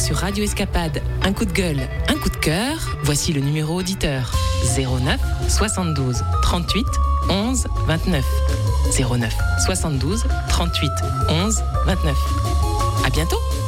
sur Radio Escapade un coup de gueule, un coup de cœur, voici le numéro auditeur 09 72 38 11 29. 09 72 38 11 29. À bientôt.